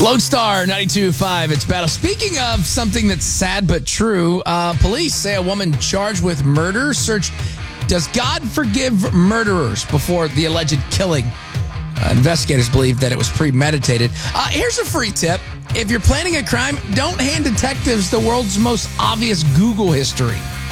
Lodestar 92.5, it's battle. Speaking of something that's sad but true, police say a woman charged with murder searched, does God forgive murderers before the alleged killing? Investigators believe that it was premeditated. Here's a free tip. If you're planning a crime, don't hand detectives the world's most obvious Google history.